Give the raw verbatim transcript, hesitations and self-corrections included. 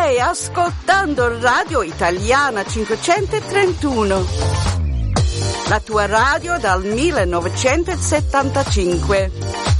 Stai ascoltando Radio Italiana cinquecentotrentuno, la tua radio dal millenovecentosettantacinque.